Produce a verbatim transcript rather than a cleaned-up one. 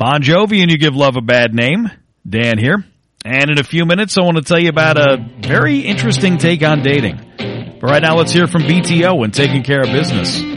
Bon Jovi and You Give Love a Bad Name. Dan here. And in a few minutes, I want to tell you about a very interesting take on dating. But right now, let's hear from B T O and Taking Care of Business.